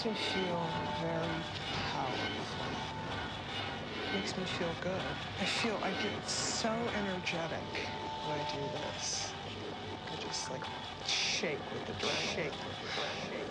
makes me feel very powerful. Makes me feel good. I get so energetic when I do this. I just like shake with adrenaline.